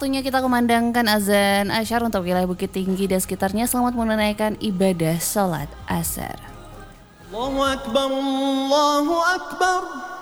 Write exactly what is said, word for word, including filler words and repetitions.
Waktunya kita kumandangkan azan asyar untuk wilayah Bukit Tinggi dan sekitarnya. Selamat menunaikan ibadah sholat asar. Allahu Akbar, Allahu Akbar.